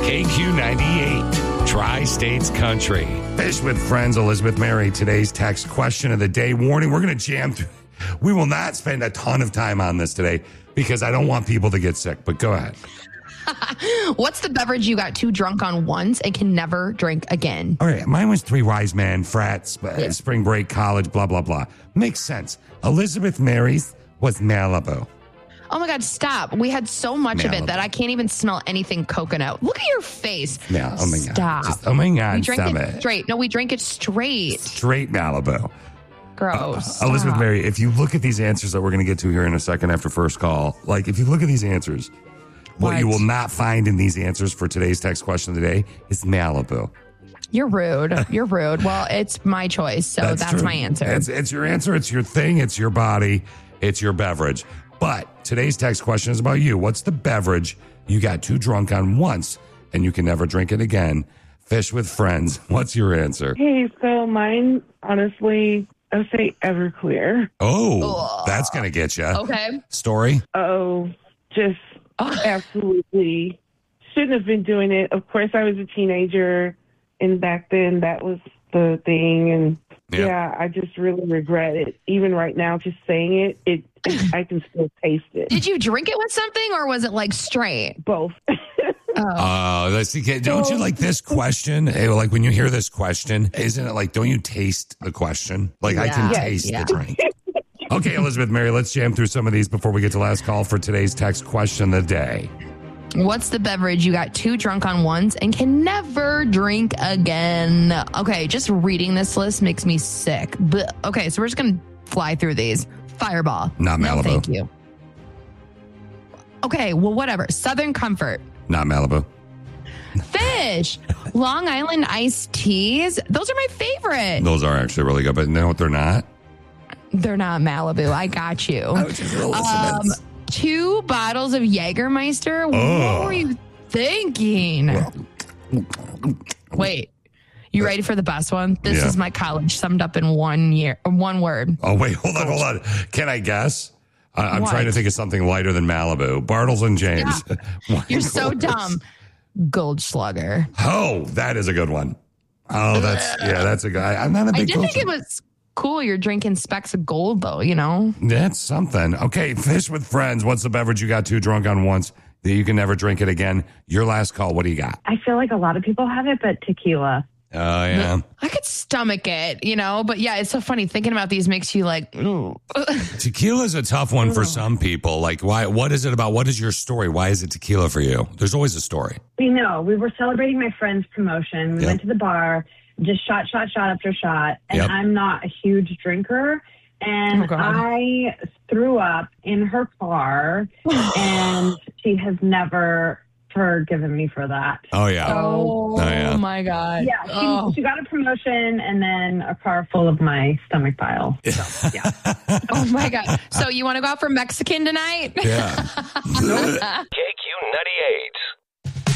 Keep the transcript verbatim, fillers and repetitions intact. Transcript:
K Q ninety-eight, Tri-States Country. Fish with Friends, Elizabeth Mary. Today's text question of the day. Warning, we're going to jam through. We will not spend a ton of time on this today because I don't want people to get sick, but go ahead. What's the beverage you got too drunk on once and can never drink again? All right, mine was Three Wise Men, frats, uh, yeah. spring break, college, blah, blah, blah. Makes sense. Elizabeth Mary's was Malibu. Oh my God, stop. We had so much Malibu. of it that I can't even smell anything coconut. Look at your face. Yeah, oh my stop. God. Just, oh my God, we drink stop it, it. Straight. No, we drink it straight. Straight Malibu. Gross. Uh, Elizabeth Mary, if you look at these answers that we're going to get to here in a second after first call, like if you look at these answers, what, what you will not find in these answers for today's text question of the day is Malibu. You're rude. You're rude. Well, it's my choice, so that's, that's my answer. It's, it's your answer. It's your thing. It's your body. It's your beverage. But today's text question is about you. What's the beverage you got too drunk on once and you can never drink it again? Fish with Friends. What's your answer? Hey, so mine, honestly, I would say Everclear. Oh, Ugh. That's going to get you. Okay. Story? Oh, just absolutely shouldn't have been doing it. Of course, I was a teenager, and back then that was the thing. And yeah, yeah I just really regret it. Even right now, just saying it, it, it I can still taste it. Did you drink it with something, or was it like straight? Both. Oh, uh, that's, don't you like this question? Like when you hear this question, isn't it like, don't you taste the question? Like yeah. I can yes, taste yeah. the drink. Okay, Elizabeth Mary, let's jam through some of these before we get to last call for today's text question of the day. What's the beverage you got too drunk on once and can never drink again? Okay, just reading this list makes me sick. But okay, so we're just going to fly through these. Fireball. Not Malibu. No, thank you. Okay, well, whatever. Southern Comfort. Not Malibu. Fish. Long Island iced teas. Those are my favorite. Those are actually really good, but you know what they're not? They're not Malibu. I got you. Um, two bottles of Jägermeister. Oh. What were you thinking? Wait. You ready for the best one? This yeah. is my college summed up in one year, one word. Oh, wait. Hold on. Hold on. Can I guess? I, I'm what? trying to think of something lighter than Malibu. Bartles and James. Yeah. You're so dumb. Goldschlager. Oh, that is a good one. Oh, that's, yeah, that's a guy. I'm not a big I did think it was cool. You're drinking specks of gold, though, you know? That's something. Okay, Fish with Friends. What's the beverage you got too drunk on once that you can never drink it again? Your last call. What do you got? I feel like a lot of people have it, but tequila. Oh, uh, yeah. I could stomach it, you know, but yeah, it's so funny. Thinking about these makes you like, ooh. Tequila is a tough one for some people. Like, why? What is it about? What is your story? Why is it tequila for you? There's always a story. We know. We were celebrating my friend's promotion. We yep. went to the bar, just shot, shot, shot after shot. And yep. I'm not a huge drinker. And oh, I threw up in her car, and she has never forgiven me for that. Oh, yeah. So, oh, oh, yeah. my God. Yeah, she, oh. she got a promotion and then a car full of my stomach pile. So, yeah. Oh, my God. So you want to go out for Mexican tonight? Yeah. K Q ninety-eight.